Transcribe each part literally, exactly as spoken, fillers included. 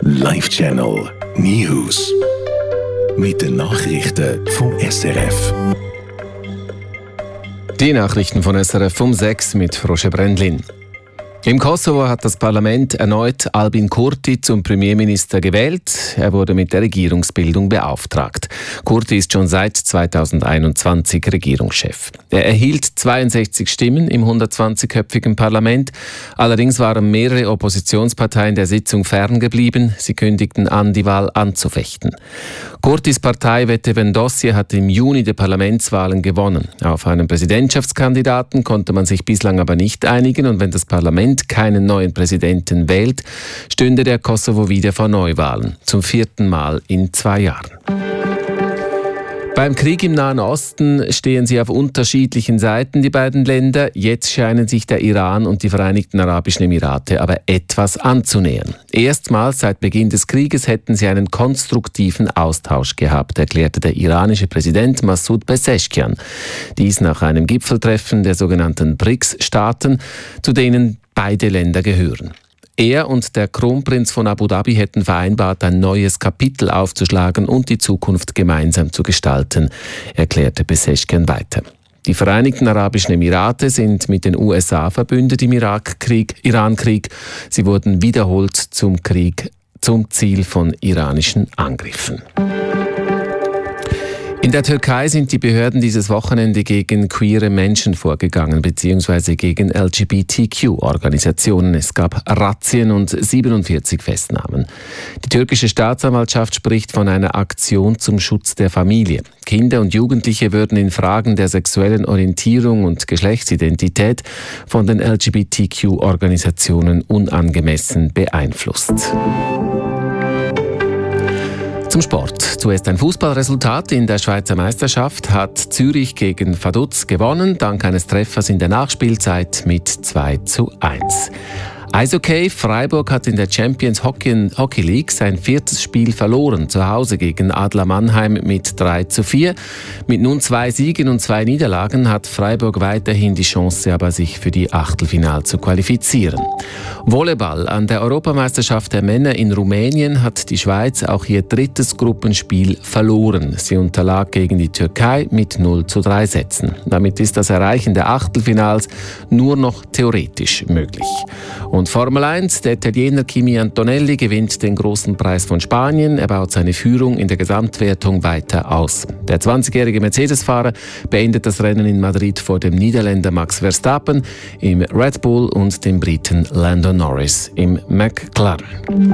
Live Channel News. Mit den Nachrichten vom S R F. Die Nachrichten von S R F um sechs mit Roger Brendlin. Im Kosovo hat das Parlament erneut Albin Kurti zum Premierminister gewählt. Er wurde mit der Regierungsbildung beauftragt. Kurti ist schon seit zweitausendeinundzwanzig Regierungschef. Er erhielt zweiundsechzig Stimmen im hundertzwanzigköpfigen Parlament. Allerdings waren mehrere Oppositionsparteien der Sitzung ferngeblieben. Sie kündigten an, die Wahl anzufechten. Kurtis Partei Vetevendosje hat im Juni die Parlamentswahlen gewonnen. Auf einen Präsidentschaftskandidaten konnte man sich bislang aber nicht einigen, und wenn das Parlament keinen neuen Präsidenten wählt, stünde der Kosovo wieder vor Neuwahlen, zum vierten Mal in zwei Jahren. Beim Krieg im Nahen Osten stehen sie auf unterschiedlichen Seiten, die beiden Länder. Jetzt scheinen sich der Iran und die Vereinigten Arabischen Emirate aber etwas anzunähern. Erstmals seit Beginn des Krieges hätten sie einen konstruktiven Austausch gehabt, erklärte der iranische Präsident Massoud Pezeshkian. Dies nach einem Gipfeltreffen der sogenannten B R I C S-Staaten, zu denen beide Länder gehören. Er und der Kronprinz von Abu Dhabi hätten vereinbart, ein neues Kapitel aufzuschlagen und die Zukunft gemeinsam zu gestalten, erklärte Pezeshkian weiter. Die Vereinigten Arabischen Emirate sind mit den U S A verbündet im Irakkrieg, Irankrieg. Sie wurden wiederholt zum Krieg zum Ziel von iranischen Angriffen. In der Türkei sind die Behörden dieses Wochenende gegen queere Menschen vorgegangen, beziehungsweise gegen L G B T Q-Organisationen. Es gab Razzien und siebenundvierzig Festnahmen. Die türkische Staatsanwaltschaft spricht von einer Aktion zum Schutz der Familie. Kinder und Jugendliche würden in Fragen der sexuellen Orientierung und Geschlechtsidentität von den L G B T Q-Organisationen unangemessen beeinflusst. Zum Sport. Zuerst ein Fußballresultat. In der Schweizer Meisterschaft hat Zürich gegen Vaduz gewonnen, dank eines Treffers in der Nachspielzeit mit zwei zu eins. Eishockey. Freiburg hat in der Champions Hockey, Hockey League sein viertes Spiel verloren, zu Hause gegen Adler Mannheim mit drei zu vier. Mit nun zwei Siegen und zwei Niederlagen hat Freiburg weiterhin die Chance, aber sich für die Achtelfinale zu qualifizieren. Volleyball. An der Europameisterschaft der Männer in Rumänien hat die Schweiz auch ihr drittes Gruppenspiel verloren. Sie unterlag gegen die Türkei mit null zu drei Sätzen. Damit ist das Erreichen der Achtelfinals nur noch theoretisch möglich. Und Formel eins, der Italiener Kimi Antonelli gewinnt den großen Preis von Spanien. Er baut seine Führung in der Gesamtwertung weiter aus. Der zwanzigjährige Mercedes-Fahrer beendet das Rennen in Madrid vor dem Niederländer Max Verstappen im Red Bull und dem Briten Lando Norris im McLaren.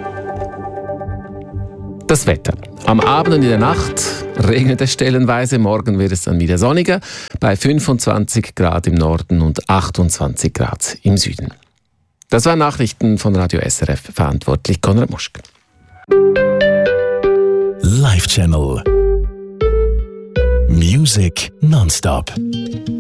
Das Wetter. Am Abend und in der Nacht regnet es stellenweise, morgen wird es dann wieder sonniger, bei fünfundzwanzig Grad im Norden und achtundzwanzig Grad im Süden. Das waren Nachrichten von Radio S R F, verantwortlich Konrad Muschk. Live Channel Music nonstop.